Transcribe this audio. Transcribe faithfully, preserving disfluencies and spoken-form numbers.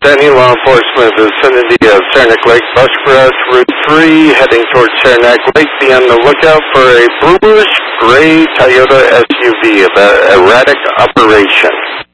Denny, law enforcement, vicinity of Saranac Lake, bus cross Route three, heading towards Saranac Lake. Be on the lookout for a bluish gray Toyota S U V, of erratic operation.